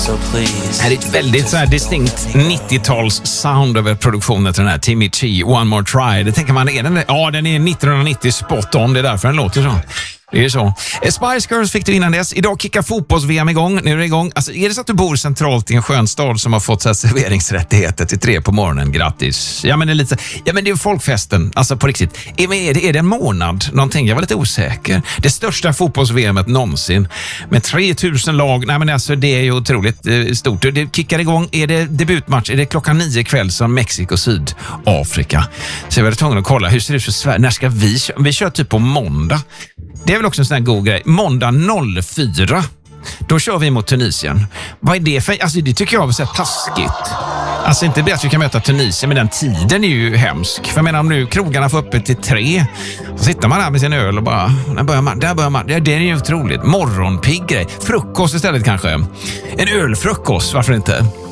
Det är ett väldigt så här distinkt 90-tals sound över produktionen till den här Timmy Chi, One More Try. Det tänker man, den är 1990 spot on, det är därför den låter så. Det är så. Spice Girls fick du innan dess. Idag kickar fotbolls-VM igång. Nu är det igång. Alltså, är det så att du bor centralt i en skön stad som har fått så här serveringsrättigheter till 3 på morgonen? Grattis. Ja, men det är lite... Ja, men det är folkfesten. Alltså på riktigt. Är det en månad? Någonting? Jag var lite osäker. Det största fotbolls-VMet någonsin. Med 3000 lag. Nej, men alltså det är ju otroligt stort. Det kickar igång. Är det debutmatch? Är det 9:00 kväll som Mexiko, Sydafrika? Så jag var tvungen att kolla. Hur ser det ut för Sverige? När ska vi kör typ på måndag. Det är väl också en sån här god grej. Måndag 04. Då kör vi mot Tunisien. Vad är det för... Alltså det tycker jag är så taskigt. Alltså inte att vi kan möta Tunisien, men den tiden är ju hemsk. För jag menar, om nu krogarna får uppe till 3, så sitter man där med sin öl och bara... Där börjar man. Det är ju otroligt. Morgonpigg grej. Frukost istället kanske. En ölfrukost, varför inte?